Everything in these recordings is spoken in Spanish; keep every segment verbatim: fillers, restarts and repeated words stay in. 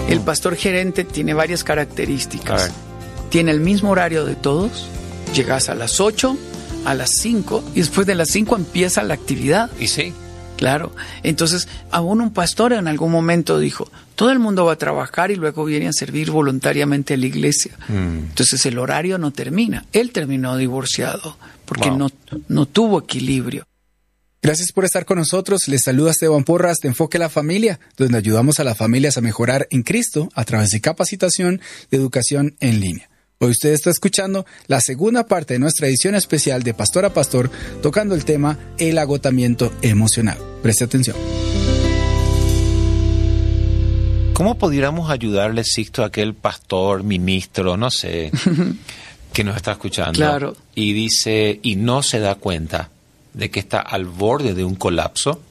El pastor gerente tiene varias características. Tiene el mismo horario de todos. Llegas a las ocho, a las cinco, y después de las cinco empieza la actividad. Y sí. Claro. Entonces, aún un pastor en algún momento dijo, todo el mundo va a trabajar y luego viene a servir voluntariamente a la iglesia. Mm. Entonces, el horario no termina. Él terminó divorciado porque wow. no, no tuvo equilibrio. Gracias por estar con nosotros. Les saluda Esteban Porras de Enfoque a la Familia, donde ayudamos a las familias a mejorar en Cristo a través de capacitación y educación en línea. Hoy usted está escuchando la segunda parte de nuestra edición especial de Pastor a Pastor, tocando el tema el agotamiento emocional. Preste atención. ¿Cómo pudiéramos ayudarle, Sixto, a aquel pastor, ministro, no sé, que nos está escuchando? Claro. Y dice, y no se da cuenta de que está al borde de un colapso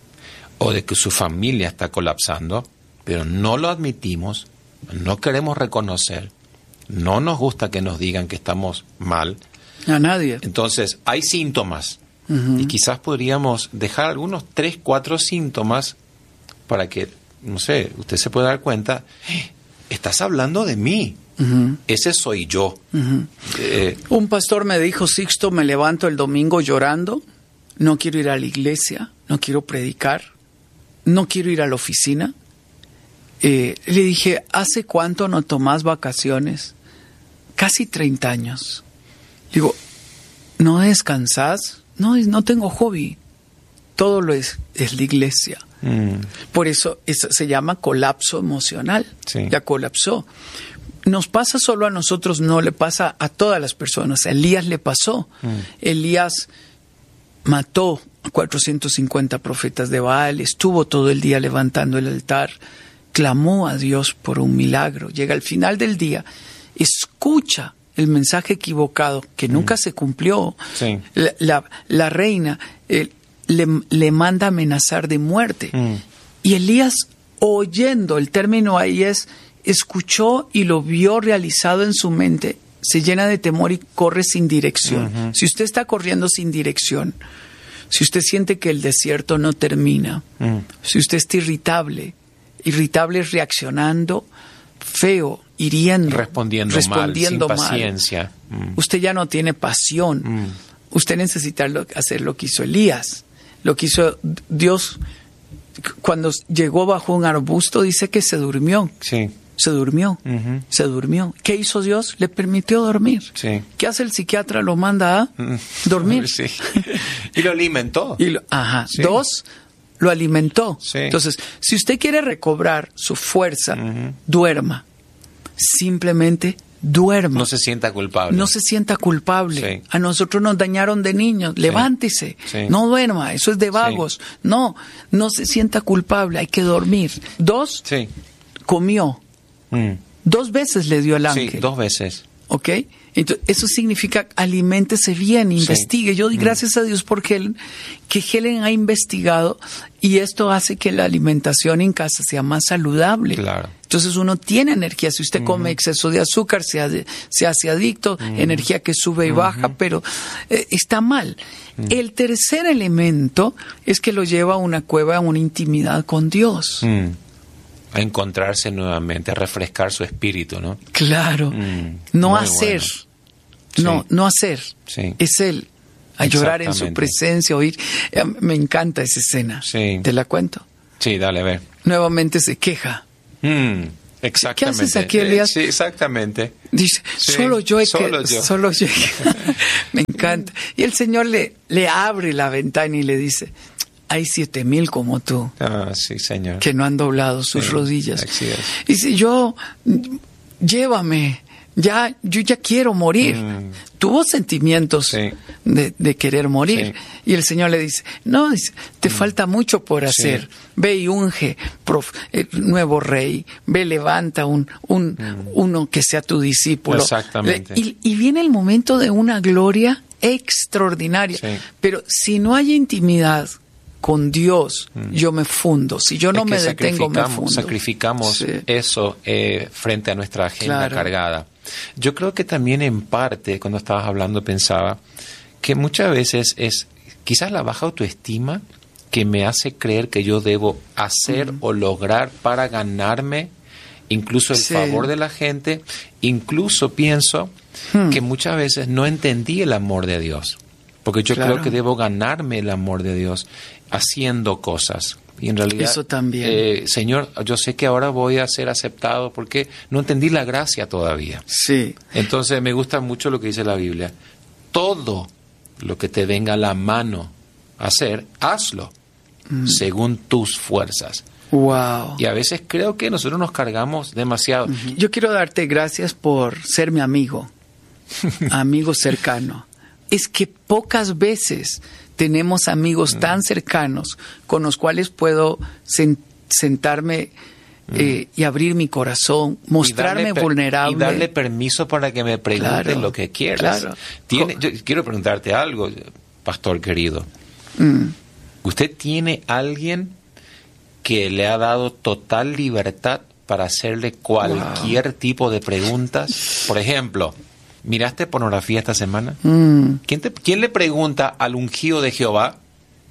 o de que su familia está colapsando, pero no lo admitimos, no queremos reconocer. No nos gusta que nos digan que estamos mal. A nadie. Entonces, hay síntomas. Uh-huh. Y quizás podríamos dejar algunos tres, cuatro síntomas para que, no sé, usted se pueda dar cuenta, estás hablando de mí. Uh-huh. Ese soy yo. Uh-huh. Eh, Un pastor me dijo, Sixto, me levanto el domingo llorando, no quiero ir a la iglesia, no quiero predicar, no quiero ir a la oficina. Eh, le dije, ¿hace cuánto no tomás vacaciones? Casi treinta años. Digo, ¿no descansás? No, no tengo hobby. Todo lo es, es la iglesia. Mm. Por eso, eso se llama colapso emocional. Sí. Ya colapsó. Nos pasa solo a nosotros, no le pasa a todas las personas. A Elías le pasó. Mm. Elías mató a cuatrocientos cincuenta profetas de Baal, estuvo todo el día levantando el altar, clamó a Dios por un milagro. Llega al final del día, escucha el mensaje equivocado que nunca mm. se cumplió. Sí. La, la, la reina eh, le, le manda amenazar de muerte. Mm. Y Elías, oyendo, el término ahí es, escuchó y lo vio realizado en su mente, se llena de temor y corre sin dirección. Uh-huh. Si usted está corriendo sin dirección, si usted siente que el desierto no termina, uh-huh. si usted está irritable, irritable reaccionando feo, hiriendo, respondiendo, respondiendo mal, sin mal. paciencia. Mm. Usted ya no tiene pasión. Mm. Usted necesita lo, hacer lo que hizo Elías. Lo que hizo Dios cuando llegó bajo un arbusto, dice que se durmió. Sí. Se durmió. Uh-huh. Se durmió. ¿Qué hizo Dios? Le permitió dormir. Sí. ¿Qué hace el psiquiatra? Lo manda a mm. dormir. Sí. Y lo alimentó. Y lo, ajá. Sí. Dos, lo alimentó. Sí. Entonces, si usted quiere recobrar su fuerza, uh-huh. duerma. Simplemente duerma. No se sienta culpable. No se sienta culpable. Sí. A nosotros nos dañaron de niños. Sí. Levántese. Sí. No duerma. Eso es de vagos. Sí. No, no se sienta culpable. Hay que dormir. Dos, sí. comió. Mm. Dos veces le dio el ángel. Sí, dos veces. ¿Ok? Entonces, eso significa aliméntese bien, investigue. Sí. Yo doy gracias a Dios por Helen, que Helen ha investigado y esto hace que la alimentación en casa sea más saludable. Claro. Entonces uno tiene energía. Si usted uh-huh. come exceso de azúcar, se hace, se hace adicto, uh-huh. energía que sube y uh-huh. baja, pero eh, está mal. Uh-huh. El tercer elemento es que lo lleva a una cueva, a una intimidad con Dios. Uh-huh. A encontrarse nuevamente, a refrescar su espíritu, ¿no? Claro. Mm, no hacer. Bueno. No, sí. no hacer. Sí. Es Él. A llorar en su presencia, oír. Me encanta esa escena. Sí. ¿Te la cuento? Sí, dale, a ver. Nuevamente se queja. Mm, exactamente. ¿Qué haces aquí, Elías? Sí, exactamente. Dice, sí, solo yo he solo que, yo. Solo yo. Me encanta. Y el Señor le, le abre la ventana y le dice, hay siete mil como tú. Ah, sí, Señor. Que no han doblado sus sí, rodillas. Así es. Y dice, yo, llévame, ya, yo ya quiero morir. Mm. Tuvo sentimientos sí. de, de querer morir. Sí. Y el Señor le dice, no, dice, te mm. falta mucho por hacer. Sí. Ve y unge, prof, eh, nuevo rey. Ve, levanta un, un mm. uno que sea tu discípulo. Exactamente. Y, y viene el momento de una gloria extraordinaria. Sí. Pero si no hay intimidad con Dios, mm. yo me fundo. Si yo no me detengo, me fundo. Sacrificamos sí. eso eh, frente a nuestra agenda claro. cargada. Yo creo que también en parte, cuando estabas hablando, pensaba que muchas veces es quizás la baja autoestima que me hace creer que yo debo hacer mm. o lograr para ganarme incluso el Sí. favor de la gente, incluso pienso Hmm. que muchas veces no entendí el amor de Dios, porque yo Claro. creo que debo ganarme el amor de Dios haciendo cosas. Y en realidad, Eso también. eh, Señor, yo sé que ahora voy a ser aceptado porque no entendí la gracia todavía. Sí. Entonces me gusta mucho lo que dice la Biblia. Todo lo que te venga a la mano a hacer, hazlo Mm. según tus fuerzas. Wow. Y a veces creo que nosotros nos cargamos demasiado. Yo quiero darte gracias por ser mi amigo, amigo cercano. Es que pocas veces tenemos amigos tan cercanos con los cuales puedo sen- sentarme eh, y abrir mi corazón, mostrarme Y darle per- vulnerable. Y darle permiso para que me pregunten Claro, lo que quieras. claro. Tiene- Co- yo quiero preguntarte algo, pastor querido. Mm. ¿Usted tiene alguien que le ha dado total libertad para hacerle cualquier tipo de preguntas? Por ejemplo, ¿miraste pornografía esta semana? Mm. ¿Quién, te- quién le pregunta al ungido de Jehová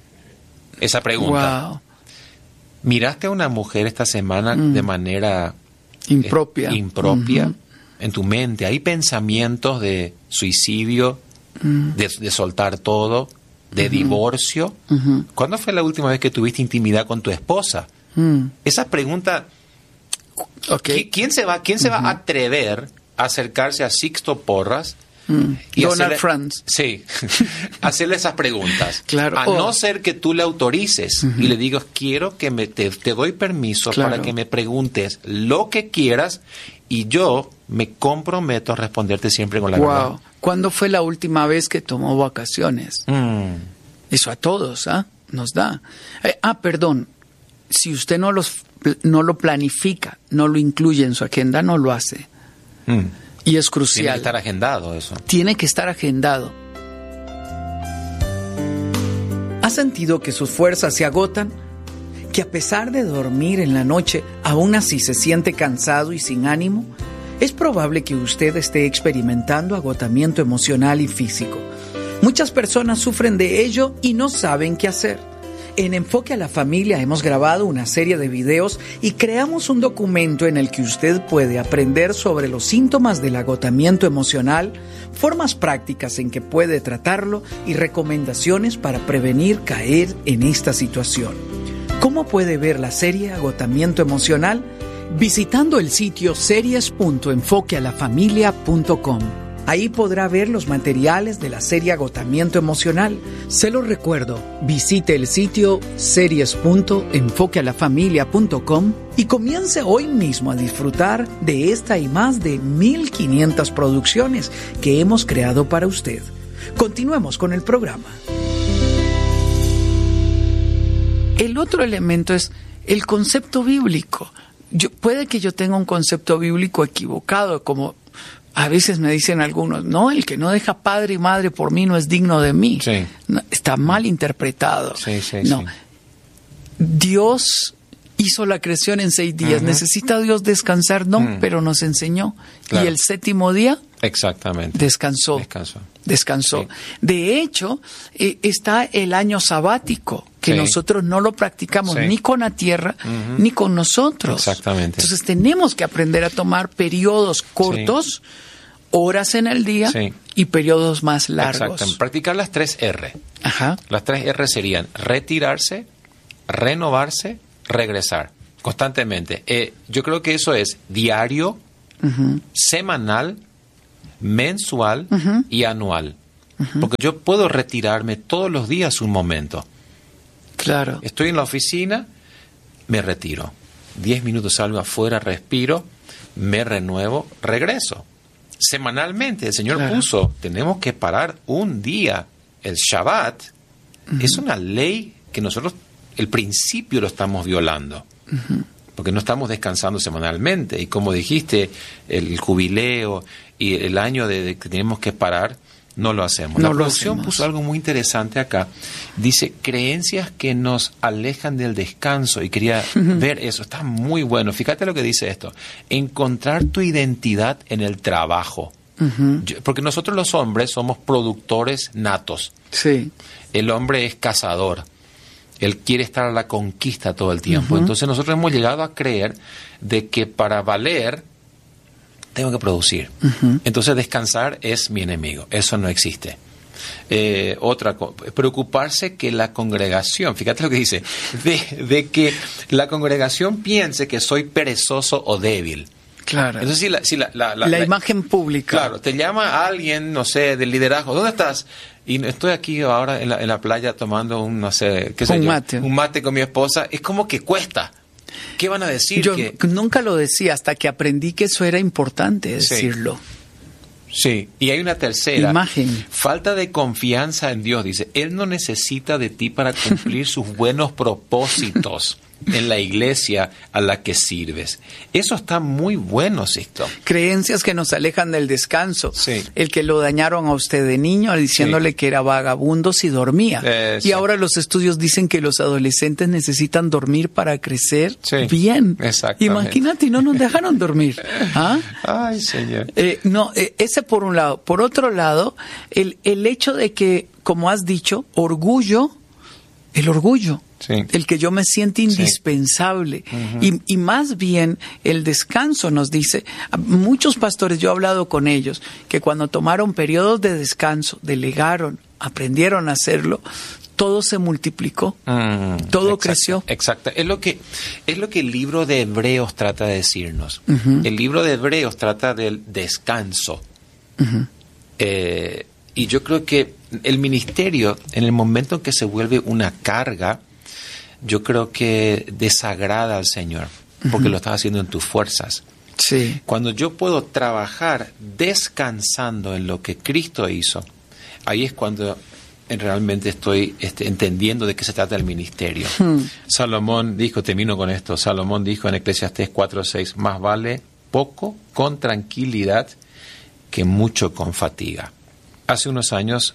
esa pregunta? Wow. ¿Miraste a una mujer esta semana Mm. de manera Impropia. eh, impropia Ujú. en tu mente? ¿Hay pensamientos de suicidio, Mm. de, de soltar todo, de divorcio? Ujú. ¿Cuándo fue la última vez que tuviste intimidad con tu esposa? Mm. Esa pregunta, Ok. ¿qui- ¿quién se va, quién se va a atrever a acercarse a Sixto Porras Mm. y Donald hacerle- Franz. Sí, hacerle esas preguntas? Claro. A Oh. no ser que tú le autorices y le digas, quiero que me, te, te doy permiso Claro. para que me preguntes lo que quieras y yo me comprometo a responderte siempre con la verdad. Wow. ¿Cuándo fue la última vez que tomó vacaciones? Mm, Eso a todos, ¿ah? Nos da. Eh, ah, perdón. Si usted no los no lo planifica, no lo incluye en su agenda, no lo hace. mm. Y es Tiene crucial. que estar agendado eso. Tiene que estar agendado. ¿Ha sentido que sus fuerzas se agotan? ¿Que a pesar de dormir en la noche, aún así se siente cansado y sin ánimo? Es probable que usted esté experimentando agotamiento emocional y físico. Muchas personas sufren de ello y no saben qué hacer. En Enfoque a la Familia hemos grabado una serie de videos y creamos un documento en el que usted puede aprender sobre los síntomas del agotamiento emocional, formas prácticas en que puede tratarlo y recomendaciones para prevenir caer en esta situación. ¿Cómo puede ver la serie Agotamiento Emocional? Visitando el sitio series punto enfoque a la familia punto com. Ahí podrá ver los materiales de la serie Agotamiento Emocional. Se lo recuerdo, visite el sitio series punto enfoque a la familia punto com y comience hoy mismo a disfrutar de esta y más de mil quinientas producciones que hemos creado para usted. Continuemos con el programa. El otro elemento es el concepto bíblico. Yo, puede que yo tenga un concepto bíblico equivocado, como a veces me dicen algunos, no, el que no deja padre y madre por mí no es digno de mí. Sí. No, está mal interpretado. Sí, sí, no. sí. Dios hizo la creación en seis días. Ujú. ¿Necesita Dios descansar? No, Mm. pero nos enseñó. Claro. Y el séptimo día Exactamente. descansó. Descansó. Descansó. Sí. De hecho, eh, está el año sabático, que Sí. nosotros no lo practicamos Sí. ni con la tierra Ujú. ni con nosotros. Exactamente. Entonces tenemos que aprender a tomar periodos cortos, horas en el día Sí. y periodos más largos. Exactamente. Practicar las tres R. Ajá. Las tres R serían retirarse, renovarse, regresar. Constantemente. Eh, yo creo que eso es diario, Ujú. semanal, mensual Ujú. y anual. Porque yo puedo retirarme todos los días un momento. Claro. Estoy en la oficina, me retiro. Diez minutos salgo afuera, respiro, me renuevo, regreso. Semanalmente el Señor Claro. puso, tenemos que parar un día. El Shabbat es una ley que nosotros, el principio lo estamos violando. Porque no estamos descansando semanalmente. Y como dijiste, el jubileo y el año de, de que tenemos que parar, no lo hacemos. No La lo producción hacemos. puso algo muy interesante acá. Dice, creencias que nos alejan del descanso. Y quería ver eso. Está muy bueno. Fíjate lo que dice esto. Encontrar tu identidad en el trabajo. Ujú. Yo- porque nosotros los hombres somos productores natos. Sí. El hombre es cazador. Él quiere estar a la conquista todo el tiempo. Uh-huh. Entonces nosotros hemos llegado a creer de que para valer tengo que producir. Uh-huh. Entonces descansar es mi enemigo. Eso no existe. Eh, otra preocuparse que la congregación, fíjate lo que dice, de, de que la congregación piense que soy perezoso o débil. Claro. Entonces, si la, si la, la, la, la imagen pública. Claro, te llama alguien, no sé, del liderazgo, ¿dónde estás? Y estoy aquí ahora en la, en la playa tomando un, no sé, qué sé un yo, mate. un mate con mi esposa. Es como que cuesta. ¿Qué van a decir? Yo que... nunca lo decía hasta que aprendí que eso era importante decirlo. Sí. Sí, y hay una tercera. Imagen. Falta de confianza en Dios. Dice, Él no necesita de ti para cumplir sus buenos propósitos en la iglesia a la que sirves. Eso está muy bueno, Sixto. Creencias que nos alejan del descanso. Sí. El que lo dañaron a usted de niño diciéndole sí. que era vagabundo si dormía. Eh, y sí. ahora los estudios dicen que los adolescentes necesitan dormir para crecer sí. bien. Exactamente. Imagínate, y no nos dejaron dormir. ¿Ah? Ay, Señor. Eh, no, eh, ese por un lado. Por otro lado, el, el hecho de que, como has dicho, orgullo, el orgullo. Sí. El que yo me siento indispensable. Sí. Uh-huh. y, y más bien el descanso nos dice, muchos pastores, yo he hablado con ellos, que cuando tomaron periodos de descanso, delegaron, aprendieron a hacerlo, todo se multiplicó, mm, todo exacto, creció. Exacto. Es lo que es lo que el libro de Hebreos trata de decirnos. Uh-huh. El libro de Hebreos trata del descanso. Uh-huh. Eh, y yo creo que el ministerio, en el momento en que se vuelve una carga, yo creo que desagrada al Señor, porque uh-huh. lo estás haciendo en tus fuerzas. Sí. Cuando yo puedo trabajar descansando en lo que Cristo hizo, ahí es cuando realmente estoy este, entendiendo de qué se trata el ministerio. Hmm. Salomón dijo, termino con esto, Salomón dijo en Eclesiastés cuatro seis, más vale poco con tranquilidad que mucho con fatiga. Hace unos años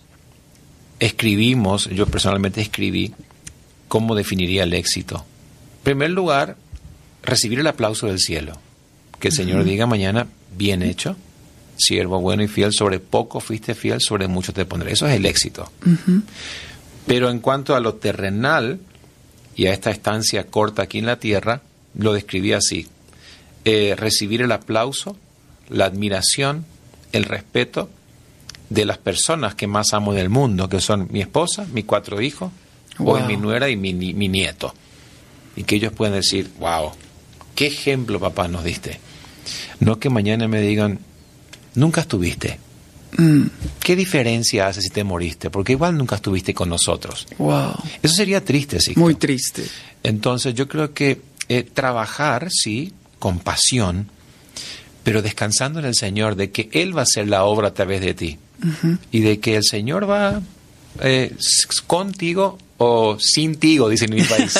escribimos, yo personalmente escribí, cómo definiría el éxito. En primer lugar, recibir el aplauso del cielo. Que el Señor uh-huh. diga mañana, bien hecho, siervo bueno y fiel, sobre poco fuiste fiel, sobre mucho te pondré. Eso es el éxito. Uh-huh. Pero en cuanto a lo terrenal y a esta estancia corta aquí en la tierra, lo describí así. Eh, recibir el aplauso, la admiración, el respeto de las personas que más amo del mundo, que son mi esposa, mis cuatro hijos, wow. hoy mi nuera y mi, mi nieto. Y que ellos puedan decir, wow, qué ejemplo, papá, nos diste. No que mañana me digan, nunca estuviste. Mm. ¿Qué diferencia hace si te moriste? Porque igual nunca estuviste con nosotros. Wow. Eso sería triste, sí. Muy triste. Entonces yo creo que eh, trabajar, sí, con pasión, pero descansando en el Señor, de que Él va a hacer la obra a través de ti. Uh-huh. Y de que el Señor va eh, contigo o sin tigo, dicen en mi país.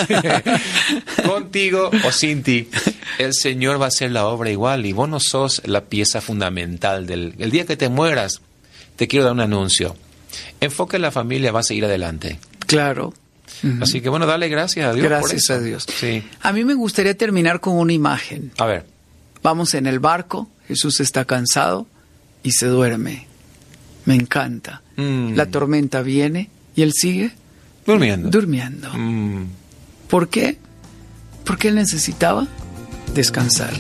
Contigo o sin ti. El Señor va a hacer la obra igual y vos no sos la pieza fundamental del... El día que te mueras, te quiero dar un anuncio. Enfoque en la familia, va a seguir adelante. Claro. Uh-huh. Así que bueno, dale gracias a Dios. Gracias por eso. a Dios. Sí. A mí me gustaría terminar con una imagen. A ver. Vamos en el barco, Jesús está cansado y se duerme. Me encanta. Mm. La tormenta viene y él sigue durmiendo. Durmiendo. Mm. ¿Por qué? Porque él necesitaba descansar.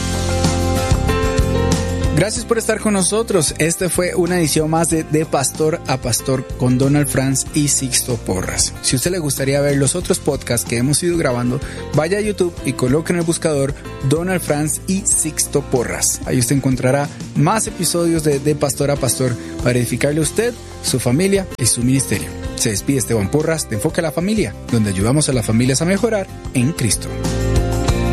Gracias por estar con nosotros. Esta fue una edición más de De Pastor a Pastor con Donald Franz y Sixto Porras. Si a usted le gustaría ver los otros podcasts que hemos ido grabando, vaya a YouTube y coloque en el buscador Donald Franz y Sixto Porras. Ahí usted encontrará más episodios de De Pastor a Pastor para edificarle a usted, su familia y su ministerio. Se despide Esteban Porras de Enfoque a la Familia, donde ayudamos a las familias a mejorar en Cristo.